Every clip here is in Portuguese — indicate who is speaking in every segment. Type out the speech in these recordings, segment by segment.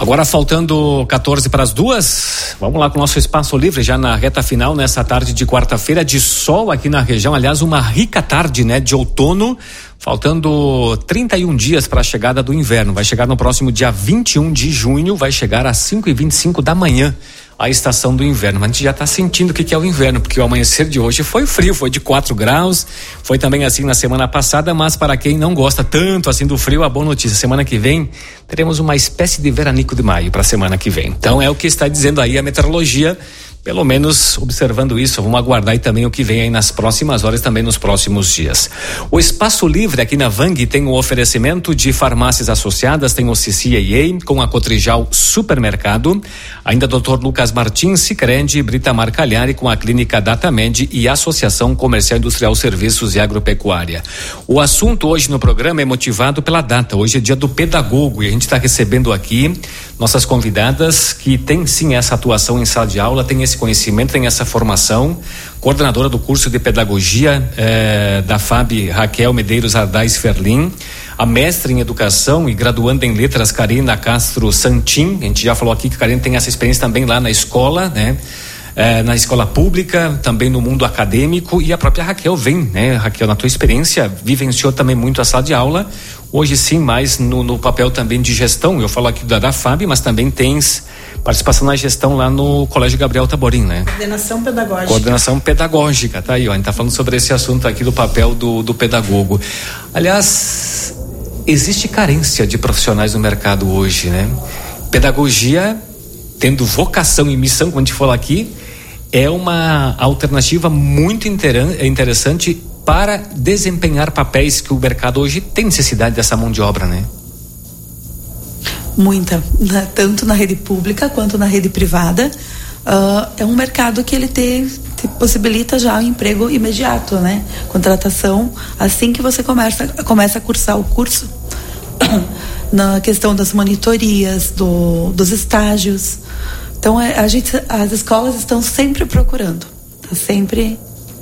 Speaker 1: Agora faltando 14 para as 2, vamos lá com o nosso Espaço Livre, já na reta final, nessa tarde de quarta-feira, de sol aqui na região, aliás, uma rica tarde, né, de outono, faltando 31 dias para a chegada do inverno. Vai chegar no próximo dia 21 de junho, vai chegar às 5h25 da manhã. A estação do inverno, mas a gente já está sentindo o que é o inverno, porque o amanhecer de hoje foi frio, foi de 4 graus, foi também assim na semana passada, mas para quem não gosta tanto assim do frio, a boa notícia, semana que vem teremos uma espécie de veranico de maio para a semana que vem. Então é o que está dizendo aí a meteorologia, pelo menos observando isso, vamos aguardar aí também o que vem aí nas próximas horas, também nos próximos dias. O Espaço Livre aqui na Vang tem o oferecimento de farmácias associadas, tem o CCAA com a Cotrijal Supermercado, ainda Dr. Lucas Martins, Sicredi, Brita Marcalhari com a Clínica Datamed e Associação Comercial Industrial Serviços e Agropecuária. O assunto hoje no programa é motivado pela data, hoje é dia do pedagogo e a gente está recebendo aqui nossas convidadas que tem sim essa atuação em sala de aula, tem esse conhecimento, tem essa formação, coordenadora do curso de pedagogia da FAB, Raquel Medeiros Ardais Ferlin, a mestre em educação e graduanda em letras Karina Castro Santin. A gente já falou aqui que a Karina tem essa experiência também lá na escola, né? Na escola pública, também no mundo acadêmico, e a própria Raquel vem, né? Raquel, na tua experiência, vivenciou também muito a sala de aula, hoje sim, mais no papel também de gestão. Eu falo aqui da FAB, mas também tens participação na gestão lá no Colégio Gabriel Taborim, né? Coordenação pedagógica, tá aí, ó, a gente tá falando sobre esse assunto aqui do papel do pedagogo. Aliás, existe carência de profissionais no mercado hoje, né? Pedagogia, tendo vocação e missão, como a gente falou aqui, é uma alternativa muito interessante para desempenhar papéis que o mercado hoje tem necessidade dessa mão de obra, né?
Speaker 2: Muita, tanto na rede pública quanto na rede privada. É um mercado que ele te possibilita já o emprego imediato, né? Contratação assim que você começa a cursar o curso, na questão das monitorias, dos estágios. Então as escolas estão sempre procurando, sempre.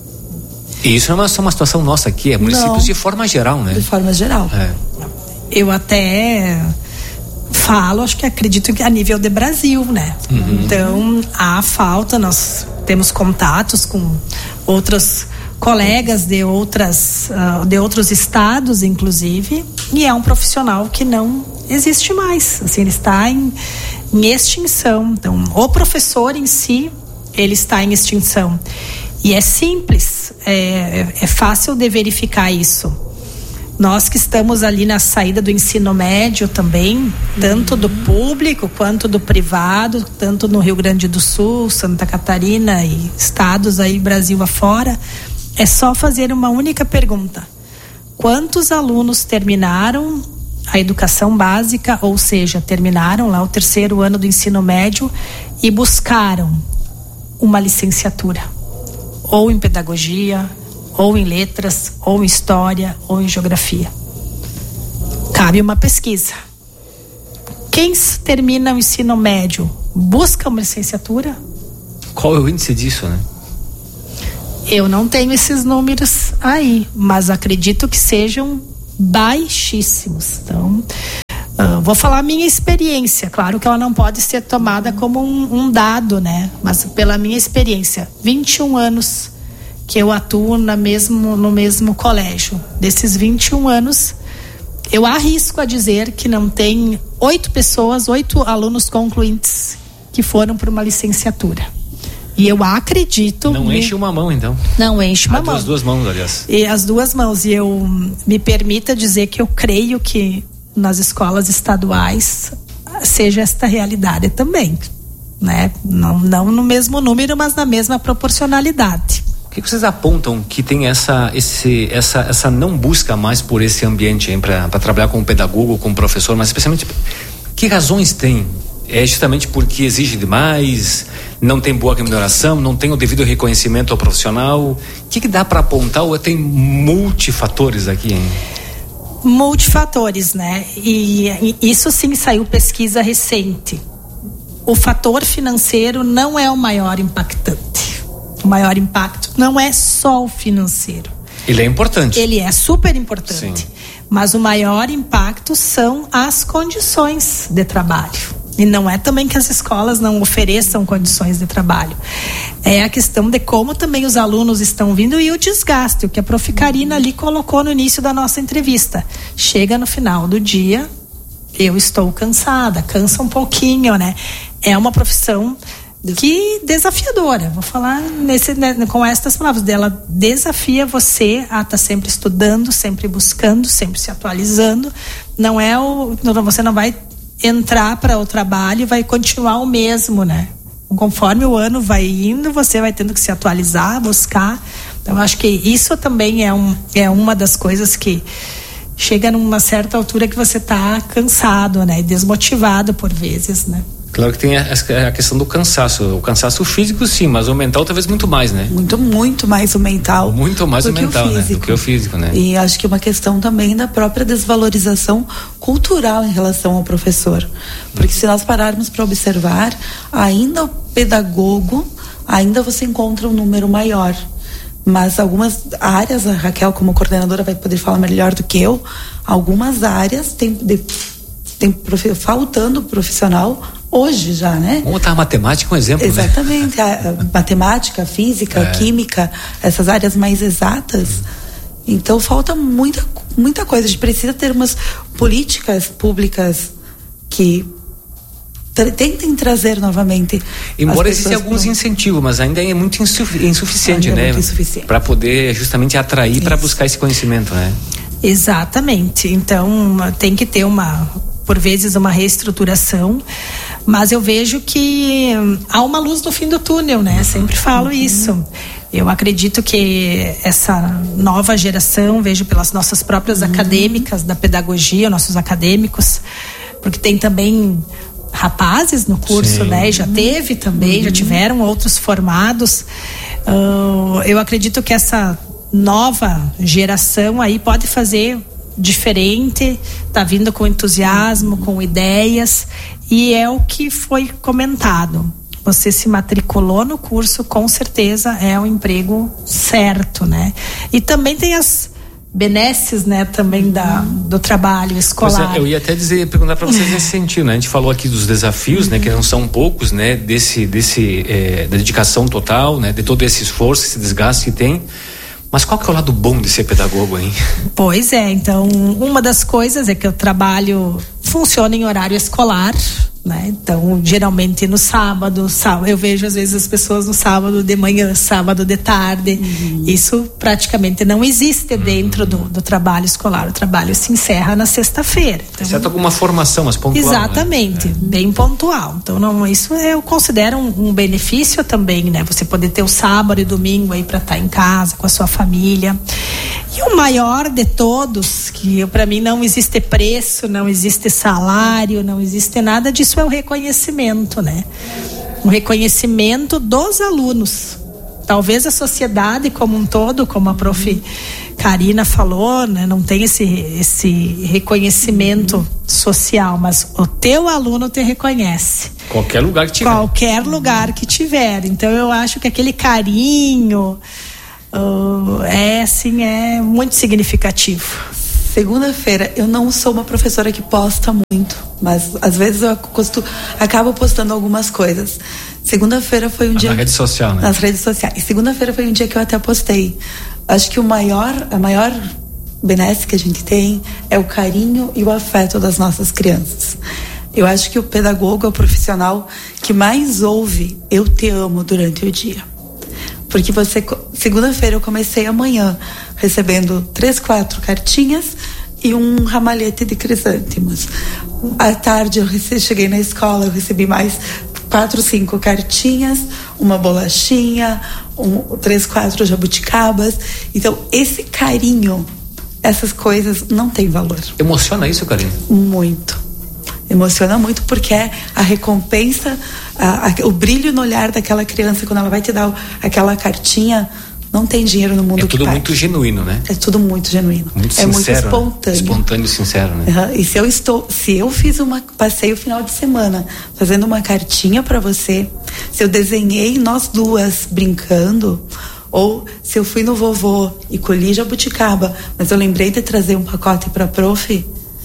Speaker 1: E isso não é só uma situação nossa aqui, é municípios de forma geral, né?
Speaker 2: De forma geral.
Speaker 3: Eu até falo, acho que acredito que a nível de Brasil, né? Uhum. Então, há falta, nós temos contatos com outros colegas de outros estados, inclusive, e é um profissional que não existe mais, assim, ele está em extinção. Então, o professor em si, ele está em extinção. E é simples, é fácil de verificar isso. Nós que estamos ali na saída do ensino médio também, tanto do público quanto do privado, tanto no Rio Grande do Sul, Santa Catarina e estados aí, Brasil afora, é só fazer uma única pergunta: quantos alunos terminaram a educação básica, ou seja, terminaram lá o 3º ano do ensino médio e buscaram uma licenciatura, ou em pedagogia, ou em letras, ou em história, ou em geografia? Cabe uma pesquisa. Quem termina o ensino médio busca uma licenciatura?
Speaker 1: Qual é o índice disso, né?
Speaker 3: Eu não tenho esses números aí, mas acredito que sejam baixíssimos. Então, vou falar a minha experiência. Claro que ela não pode ser tomada como um dado, né? Mas pela minha experiência, 21 anos que eu atuo no mesmo colégio. Desses 21 anos, eu arrisco a dizer que não tem 8 alunos concluintes que foram para uma licenciatura. E eu acredito...
Speaker 1: Não enche uma mão, então.
Speaker 3: Não enche uma mão.
Speaker 1: As duas mãos, aliás.
Speaker 3: E as duas mãos. E eu me permita dizer que eu creio que nas escolas estaduais seja esta realidade também, né? Não no mesmo número, mas na mesma proporcionalidade.
Speaker 1: O que vocês apontam que tem essa não busca mais por esse ambiente para trabalhar como pedagogo, como professor, mas especialmente que razões tem? É justamente porque exige demais, não tem boa remuneração, não tem o devido reconhecimento ao profissional? O que dá para apontar? Ou tem multifatores aqui, hein?
Speaker 3: Multifatores, né? E isso sim saiu pesquisa recente. O fator financeiro não é o maior impactante. O maior impacto não é só o financeiro.
Speaker 1: Ele é importante.
Speaker 3: Ele é super importante.
Speaker 1: Sim.
Speaker 3: Mas o maior impacto são as condições de trabalho. E não é também que as escolas não ofereçam condições de trabalho. É a questão de como também os alunos estão vindo e o desgaste, o que a Prof. Karina ali colocou no início da nossa entrevista. Chega no final do dia, eu estou cansada, cansa um pouquinho, né? É uma profissão que desafiadora, vou falar com estas palavras dela, desafia você a estar sempre estudando, sempre buscando, sempre se atualizando. Você não vai entrar para o trabalho e vai continuar o mesmo, né? Conforme o ano vai indo, você vai tendo que se atualizar, buscar. Então, acho que isso também é uma das coisas que chega numa certa altura que você está cansado, né? E desmotivado por vezes, né?
Speaker 1: Claro que tem a questão do cansaço. O cansaço físico, sim, mas o mental talvez muito mais, né?
Speaker 2: Muito mais o mental.
Speaker 1: Muito mais o mental, né? Do que o físico, né?
Speaker 2: E acho que é uma questão também da própria desvalorização cultural em relação ao professor. Porque se nós pararmos para observar, ainda o pedagogo, ainda você encontra um número maior. Mas algumas áreas, a Raquel como coordenadora vai poder falar melhor do que eu, algumas áreas tem faltando profissional hoje já, né?
Speaker 1: Vamos botar a matemática um exemplo,
Speaker 2: exatamente, né? A matemática, a física, a química, essas áreas mais exatas. Então falta muita coisa. A gente precisa ter umas políticas públicas que tentem trazer novamente.
Speaker 1: Embora existam alguns incentivos, mas ainda é muito insuficiente, né? Para poder justamente atrair para buscar esse conhecimento, né?
Speaker 3: Exatamente. Então tem que ter por vezes uma reestruturação, mas eu vejo que há uma luz no fim do túnel, né? Sempre falo isso. Eu acredito que essa nova geração, vejo pelas nossas próprias acadêmicas da pedagogia, nossos acadêmicos, porque tem também rapazes no curso, né? Já teve também, já tiveram outros formados. Eu acredito que essa nova geração aí pode fazer diferente, tá vindo com entusiasmo, com ideias, e é o que foi comentado. Você se matriculou no curso, com certeza é um emprego certo, né? E também tem as benesses, né, também do trabalho escolar.
Speaker 1: Eu ia até perguntar para vocês nesse sentido, né? A gente falou aqui dos desafios, né, que não são poucos, né, da dedicação total, né, de todo esse esforço, esse desgaste que tem. Mas qual que é o lado bom de ser pedagogo, hein?
Speaker 3: Pois é, então uma das coisas é que o trabalho funciona em horário escolar, né? Então, geralmente no sábado, eu vejo às vezes as pessoas no sábado de manhã, sábado de tarde. Isso praticamente não existe dentro do trabalho escolar. O trabalho se encerra na sexta-feira. Então,
Speaker 1: certo, alguma formação, mas pontual.
Speaker 3: Exatamente, né? Bem pontual. Então, isso eu considero um benefício também, né? Você poder ter o sábado e domingo aí para estar em casa com a sua família. E o maior de todos, que para mim não existe preço, não existe salário, não existe nada disso, é o reconhecimento, né? O reconhecimento dos alunos. Talvez a sociedade como um todo, como a Prof. Karina falou, né, não tem esse reconhecimento social, mas o teu aluno te reconhece.
Speaker 1: Qualquer lugar que tiver.
Speaker 3: Qualquer lugar que tiver. Então eu acho que aquele carinho é muito significativo.
Speaker 2: Segunda-feira, eu não sou uma professora que posta muito, mas às vezes eu acabo postando algumas coisas. Segunda-feira foi um dia...
Speaker 1: Na rede social, né?
Speaker 2: Nas redes sociais. E segunda-feira foi um dia que eu até postei. Acho que a maior benesse que a gente tem é o carinho e o afeto das nossas crianças. Eu acho que o pedagogo é o profissional que mais ouve "eu te amo" durante o dia. Porque segunda-feira eu comecei amanhã recebendo 3, 4 cartinhas e um ramalhete de crisântemos. À tarde cheguei na escola, eu recebi mais 4, 5 cartinhas, uma bolachinha, 3, 4 jabuticabas. Então, esse carinho, essas coisas não têm valor.
Speaker 1: Emociona isso, Karina?
Speaker 2: Muito. Emociona muito porque é a recompensa, o brilho no olhar daquela criança quando ela vai te dar aquela cartinha. Não tem dinheiro no mundo que pague.
Speaker 1: É tudo muito genuíno, né?
Speaker 2: É tudo muito genuíno.
Speaker 1: Muito sincero,
Speaker 2: muito espontâneo.
Speaker 1: Né? Espontâneo e sincero, né?
Speaker 2: E se eu passei o final de semana fazendo uma cartinha para você, se eu desenhei nós duas brincando, ou se eu fui no vovô e colhi jabuticaba, mas eu lembrei de trazer um pacote para prof,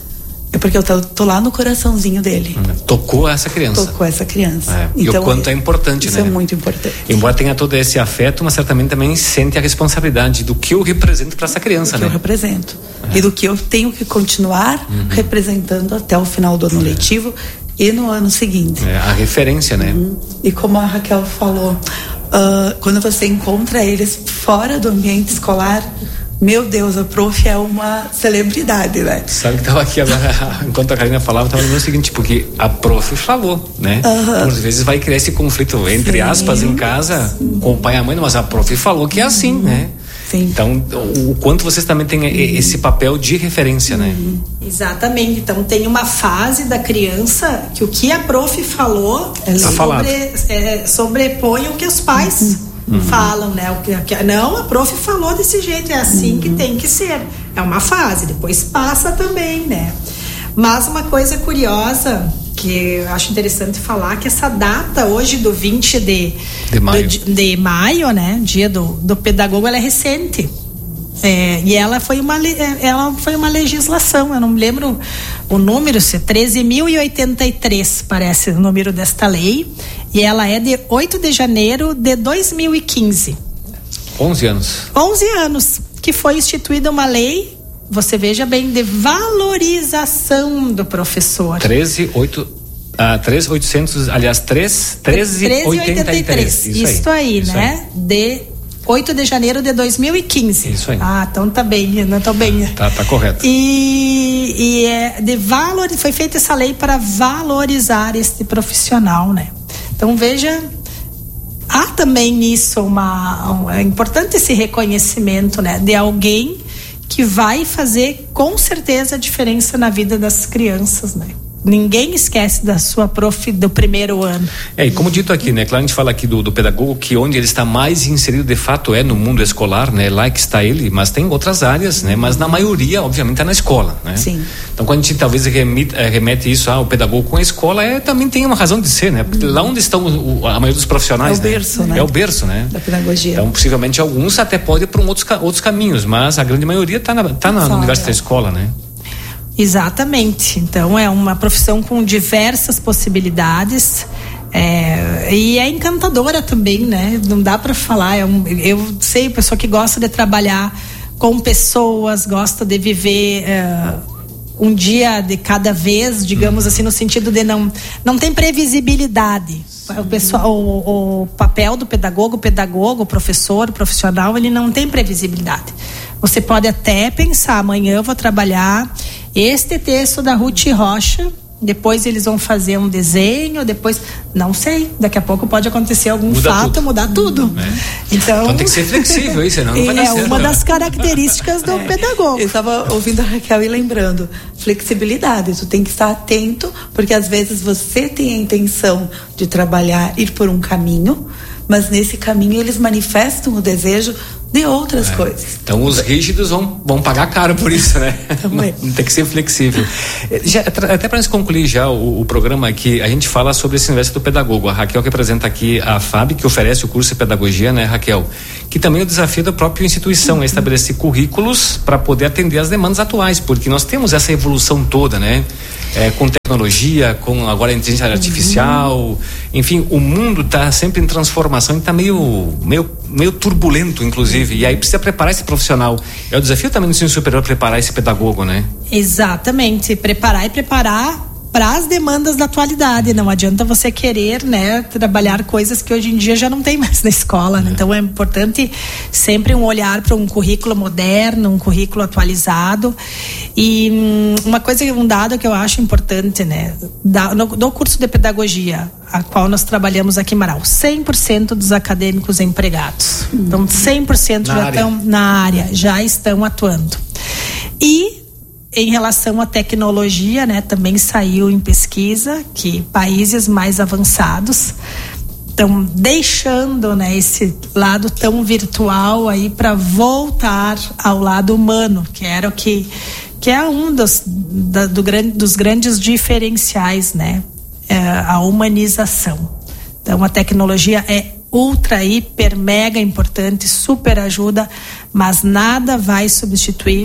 Speaker 2: É porque eu tô lá no coraçãozinho dele.
Speaker 1: Tocou essa criança.
Speaker 2: Tocou essa criança.
Speaker 1: Então, e o quanto é importante,
Speaker 2: isso
Speaker 1: né?
Speaker 2: Isso é muito importante.
Speaker 1: Embora tenha todo esse afeto, mas certamente também sente a responsabilidade do que eu represento para essa criança,
Speaker 2: do
Speaker 1: né?
Speaker 2: Que eu represento. E do que eu tenho que continuar representando até o final do ano letivo e no ano seguinte.
Speaker 1: A referência, né?
Speaker 2: E como a Raquel falou, quando você encontra eles fora do ambiente escolar, meu Deus, a prof é uma celebridade, né?
Speaker 1: Sabe que estava aqui agora, enquanto a Karina falava, estava no seguinte, porque a prof falou, né? Às vezes vai criar esse conflito, entre aspas, em casa, com o pai e a mãe, mas a prof falou que é assim, né?
Speaker 2: Sim.
Speaker 1: Então, o quanto vocês também têm esse papel de referência, né?
Speaker 3: Exatamente. Então, tem uma fase da criança que o que a prof falou sobrepõe o que os pais falam, né? Não, a prof falou desse jeito, é assim que tem que ser. É uma fase, depois passa também, né? Mas uma coisa curiosa que eu acho interessante falar, que essa data hoje do 20 de maio, né, dia do pedagogo, ela é recente. E ela foi uma legislação, eu não me lembro o número, se é 13.083, parece o número desta lei, e ela é de 8 de janeiro de 2015.
Speaker 1: 11 anos. 11
Speaker 3: anos, que foi instituída uma lei, você veja bem, de valorização do professor.
Speaker 1: 13.883.
Speaker 3: Isso aí, né? De 8 de janeiro de 2015.
Speaker 1: Isso aí.
Speaker 3: Então tá bem, não tô bem.
Speaker 1: Tá correto.
Speaker 3: E foi feita essa lei para valorizar este profissional, né? Então veja, há também nisso é importante esse reconhecimento, né? De alguém que vai fazer com certeza a diferença na vida das crianças, né? Ninguém esquece da sua prof do primeiro ano.
Speaker 1: E como dito aqui, né? Claro, a gente fala aqui do pedagogo, que onde ele está mais inserido de fato é no mundo escolar, né? Lá que está ele, mas tem outras áreas, né? Mas na maioria, obviamente, está na escola, né?
Speaker 2: Sim.
Speaker 1: Então, quando a gente talvez remete isso ao pedagogo com a escola, também tem uma razão de ser, né? Porque lá onde estão a maioria dos profissionais,
Speaker 2: é o berço, né?
Speaker 1: É o berço, né?
Speaker 2: Da pedagogia.
Speaker 1: Então, possivelmente, alguns até podem ir para outros caminhos, mas a grande maioria está no universo da escola, né?
Speaker 3: Exatamente. Então é uma profissão com diversas possibilidades e é encantadora também, né? Não dá para falar. Eu sei, pessoa que gosta de trabalhar com pessoas, gosta de viver um dia de cada vez, digamos assim, no sentido de não tem previsibilidade. O papel do pedagogo, o professor, o profissional, ele não tem previsibilidade. Você pode até pensar, amanhã eu vou trabalhar este texto da Ruth Rocha, depois eles vão fazer um desenho, depois, não sei, daqui a pouco pode acontecer algum fato, mudar tudo. Então
Speaker 1: tem que ser flexível, isso não vai dar certo.
Speaker 3: É uma das características do pedagogo.
Speaker 2: Eu estava ouvindo a Raquel e lembrando, flexibilidade, tu tem que estar atento, porque às vezes você tem a intenção de trabalhar, ir por um caminho, mas nesse caminho eles manifestam o desejo de outras coisas.
Speaker 1: Então os rígidos vão pagar caro por isso, né?
Speaker 2: Também.
Speaker 1: Tem que ser flexível. Até para nós concluir já o programa aqui, a gente fala sobre esse universo do pedagogo. A Raquel que apresenta aqui a FAB, que oferece o curso de pedagogia, né, Raquel? Que também é o desafio da própria instituição, é estabelecer currículos para poder atender às demandas atuais, porque nós temos essa evolução toda, né? Com tecnologia, com agora a inteligência artificial, enfim, o mundo está sempre em transformação e está meio turbulento, inclusive, e aí precisa preparar esse profissional. É o desafio também do ensino superior preparar esse pedagogo, né? Exatamente, preparar
Speaker 3: para as demandas da atualidade. Não adianta você querer, né, trabalhar coisas que hoje em dia já não tem mais na escola, né? Então é importante sempre um olhar para um currículo moderno, um currículo atualizado. E um dado que eu acho importante, né, do curso de pedagogia, a qual nós trabalhamos aqui em Manaus, 100% dos acadêmicos empregados. Então 100% já estão na área, já estão atuando. E em relação à tecnologia, né, também saiu em pesquisa que países mais avançados estão deixando, né, esse lado tão virtual aí para voltar ao lado humano, que era o que é um dos grandes diferenciais, né, a humanização. Então a tecnologia é ultra, hiper, mega importante, super ajuda, mas nada vai substituir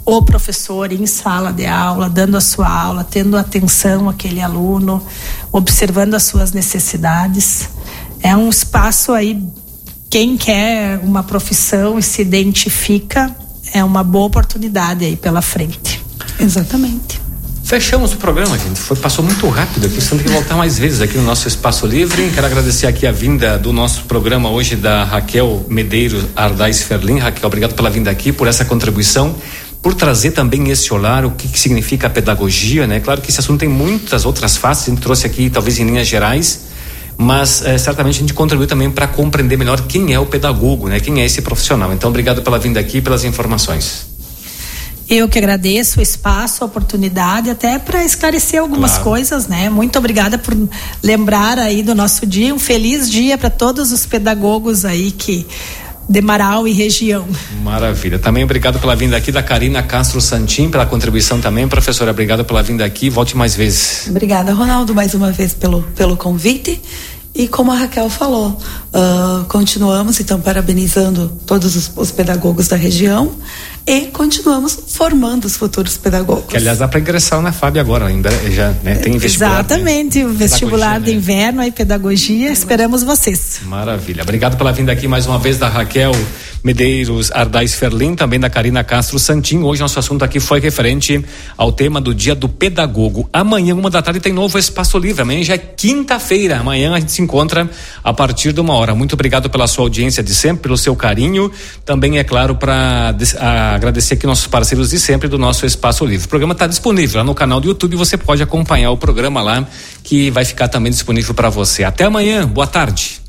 Speaker 3: o professor em sala de aula, dando a sua aula, tendo atenção àquele aluno, observando as suas necessidades. É um espaço aí, quem quer uma profissão e se identifica, é uma boa oportunidade aí pela frente.
Speaker 2: Exatamente.
Speaker 1: Fechamos o programa, gente. Passou muito rápido aqui, você tem que voltar mais vezes aqui no nosso Espaço Livre. Quero agradecer aqui a vinda do nosso programa hoje da Raquel Medeiros Ardais Ferlin. Raquel, obrigado pela vinda aqui, por essa contribuição, por trazer também esse olhar, o que significa a pedagogia, né? Claro que esse assunto tem muitas outras faces, a gente trouxe aqui talvez em linhas gerais, mas certamente a gente contribui também para compreender melhor quem é o pedagogo, né? Quem é esse profissional. Então, obrigado pela vinda aqui e pelas informações.
Speaker 3: Eu que agradeço o espaço, a oportunidade, até para esclarecer algumas coisas, né? Muito obrigada por lembrar aí do nosso dia. Um feliz dia para todos os pedagogos aí de Marau e região. Maravilha.
Speaker 1: Também obrigado pela vinda aqui da Karina Castro Santim, pela contribuição também. Professora, obrigado pela vinda aqui. Volte mais vezes.
Speaker 2: Obrigada, Ronaldo, mais uma vez pelo convite. E como a Raquel falou, continuamos então parabenizando todos os pedagogos da região e continuamos formando os futuros pedagogos.
Speaker 1: Que aliás dá para ingressar na FAB agora, ainda já, né, tem vestibular.
Speaker 3: Exatamente, né? O vestibular de inverno e pedagogia, esperamos vocês.
Speaker 1: Maravilha, obrigado pela vinda aqui mais uma vez da Raquel Medeiros Ardais Ferlin, também da Karina Castro Santim. Hoje nosso assunto aqui foi referente ao tema do Dia do Pedagogo. Amanhã, 1h tem novo Espaço Livre, amanhã já é quinta-feira, amanhã a gente se encontra a partir de 1h. Muito obrigado pela sua audiência de sempre, pelo seu carinho, também é claro para agradecer aqui nossos parceiros de sempre do nosso Espaço Livre. O programa está disponível lá no canal do YouTube, você pode acompanhar o programa lá, que vai ficar também disponível para você. Até amanhã, boa tarde.